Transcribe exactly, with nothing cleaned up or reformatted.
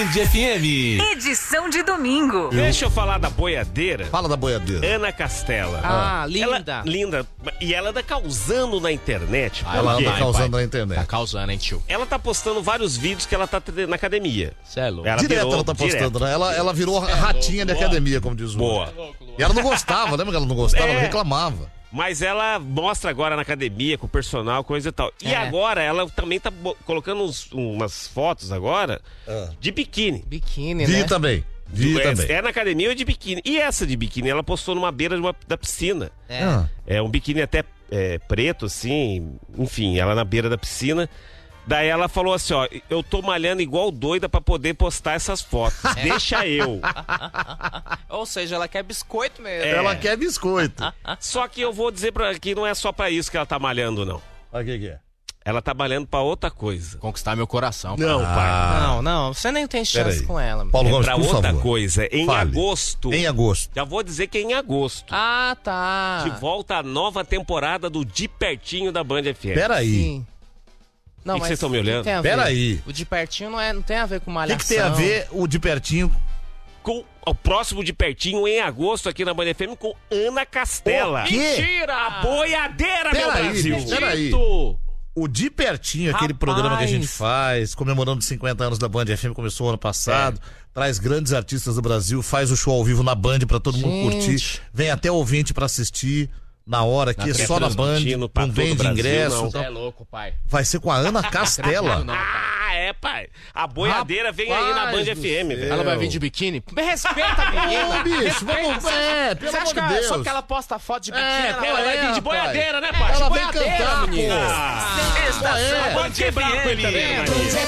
Band F M. Edição de domingo. Deixa eu falar da boiadeira. Fala da boiadeira. Ana Castela. Ah, Ela- linda. linda. E ela anda causando na internet. Ah, por Ela quê? anda causando pai. na internet. Tá causando, hein, tio? Ela tá postando vários vídeos que ela tá tre- na academia. Cê é louco. Ela Direto virou- ela tá postando, direto. né? Ela, ela virou a ratinha de academia, como diz o Boa. E ela não gostava, lembra que ela não gostava? É. Ela reclamava. Mas ela mostra agora na academia, com o personal, coisa e tal. E É. agora ela também tá bo- colocando uns- umas fotos agora Ah. de biquíni. Biquíni, Vi né? também. Vi é, também. é na academia ou de biquíni. E essa de biquíni, ela postou numa beira de uma- da piscina. É. Ah. É um biquíni até é, preto, assim, enfim, ela na beira da piscina. Daí ela falou assim, ó, eu tô malhando igual doida pra poder postar essas fotos. Deixa eu. Ou seja, ela quer biscoito mesmo. É. Ela quer biscoito. Só que eu vou dizer pra, que não é só pra isso que ela tá malhando, não. Olha o que que é. Ela tá malhando pra outra coisa. Conquistar meu coração. Não, pai. Ah, Não, não, você nem tem chance Peraí. com ela. mano. Paulo É Gomes, pra por outra favor. coisa. Em Fale. agosto. Em agosto. Já vou dizer que é em agosto. Ah, tá. De volta a nova temporada do De Pertinho da Band F M. Peraí. Sim. Não, Que que mas vocês tão me olhando? tem a ver. Peraí. O de pertinho não, é, não tem a ver com O malhação. que, que tem a ver o de pertinho? Com o próximo De Pertinho em agosto aqui na Band F M com Ana Castela. O quê? Mentira! A boiadeira, meu Peraí, Brasil. peraí. Dito. O de pertinho, aquele Rapaz. programa que a gente faz, comemorando os cinquenta anos da Band F M, começou ano passado, traz grandes artistas do Brasil, faz o show ao vivo na Band pra todo mundo Gente. curtir, vem até ouvinte pra assistir na hora aqui, é só na Band, transmitindo pra não todo o vende Brasil, ingresso. não. então Cê é louco, pai. vai ser com a Ana Castela. Não, pai. Ah, é, pai. A boiadeira vem aí na Rapaz Band do F M, céu. velho. Ela vai vir de biquíni? Me respeita a menina. Ô, bicho, Respeita. vamos... É, pelo Você amor acha de que Deus. só porque ela posta foto de biquíni, É, ela qual Ela vai é, vir de rapaz? boiadeira, né, pai? Ela vem boiadeira, cantar, menina. pô. Ah, Qual é? Pode quebrar com ele também, né?